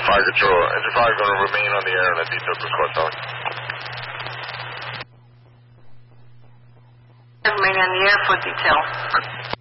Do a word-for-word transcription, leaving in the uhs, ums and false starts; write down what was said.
Fire control. Engine fire going to remain on the air and a detailed escort, Charlie. Remain on the air for detail.